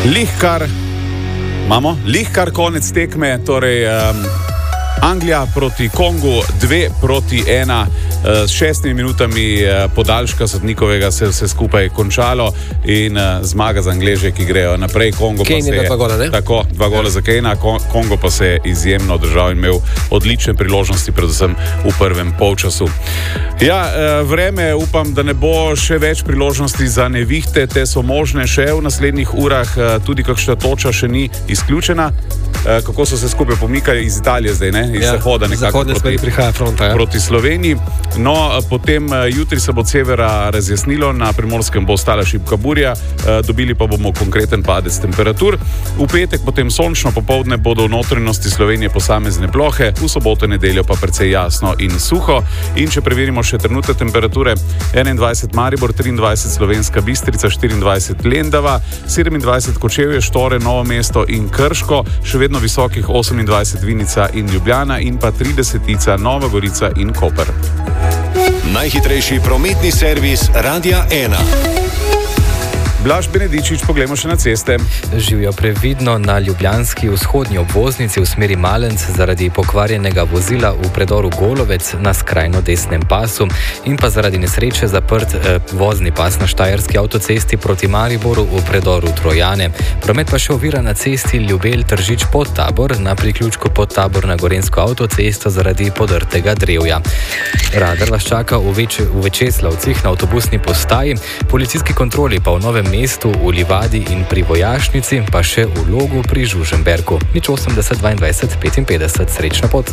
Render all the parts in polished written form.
Lihkar konec tekme, torej Anglija proti Kongu 2-1, s 6 minutami podaljška sodnikovega se vse skupaj končalo in zmaga za Angleže, ki grejo naprej. Kongo Kane pa se je 2 gola, ne? Tako, 2 gola za Kanea, Kongo pa se je izjemno držal in imel odlične priložnosti, predvsem v prvem polčasu. Ja, vreme, upam, da ne bo še več priložnosti za nevihte, te so možne še v naslednjih urah, tudi kakšna toča še ni izključena. Kako so se skupaj pomikali iz Italije zdaj, ne? Iz zahoda nekako proti Sloveniji. No, potem jutri se bo od severa razjasnilo, na Primorskem bo ostala šibka burja, dobili pa bomo konkreten padec temperatur. V petek potem sončno, popoldne bodo v notranjosti Slovenije posamezne plohe, v soboto in nedeljo pa precej jasno in suho. In če preverimo še trenutne temperature, 21 Maribor, 23 Slovenska Bistrica, 24 Lendava, 27 Kočevje, Štore, Novo mesto in Krško, še vedno visokih 28 Vinica in Ljubljana in pa 30 Nova Gorica in Koper. Najhitrejši prometni servis Radia 1. Blaž Benedičič, poglejmo še na ceste. Živijo previdno na ljubljanski vzhodnji obvoznici v smeri Malenc zaradi pokvarjenega vozila v predoru Golovec na skrajno desnem pasu in pa zaradi nesreče zaprt vozni pas na Štajerski avtocesti proti Mariboru v predoru Trojane. Promet pa še ovira na cesti Ljubelj-Tržič-Podtabor na priključku Podtabor na Gorenjsko avtocesto zaradi podrtega drevja. Radar vas čaka v Večeslavcih na avtobusni postaji, policijski kontroli pa v Novem mestu, v Livadi in pri Vojašnici, pa še v Logu pri Žužemberku. 80 22 55, srečna pot.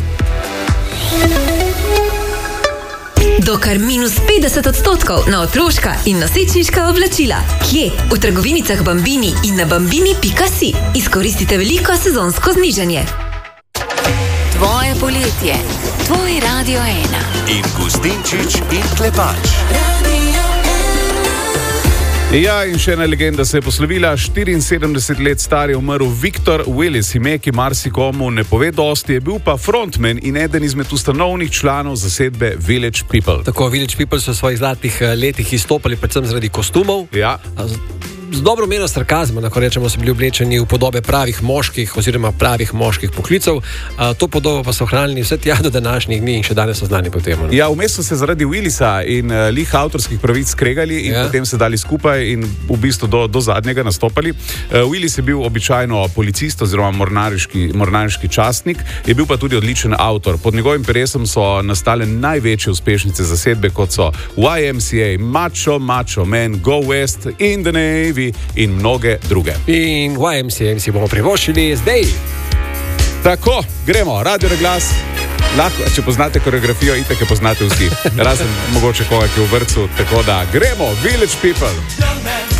Do kar -50% na otroška in nosečniška oblačila. Kje? V trgovinicah Bambini in na bambini.si. Izkoristite veliko sezonsko znižanje. Tvoje poletje, tvoj Radio 1. In Gustinčič in Klepač. Ja, in še ena legenda se je poslovila. 74 let star je umrl Victor Willis, ime, ki marsikomu ne pove dosti, je bil pa frontman in eden izmed ustanovnih članov zasedbe Village People. Tako, Village People so v svojih zlatih letih izstopali predvsem zaradi kostumov. Ja. Z dobro mero sarkazma, lahko rečemo, so bili oblečeni v podobe pravih moških oziroma pravih moških poklicev. To podobo pa so ohranili vse tja do današnjih dni in še danes so znani po tem. Ja, vmes so se zaradi Willisa in avtorskih pravic skregali in potem se dali skupaj in v bistvu do zadnjega nastopali. Willis je bil običajno policist oziroma mornariški častnik, je bil pa tudi odličen avtor. Pod njegovim peresom so nastale največje uspešnice zasedbe, kot so YMCA, Macho Man, Go West, In the Navy in mnoge druge. In YMCA si bomo privoščili zdaj. Tako, gremo, Radio Reglas. Lahko, če poznate koreografijo, itak je poznate vsi. Razen mogoče koga, ki je v vrtcu, tako da gremo, Village People.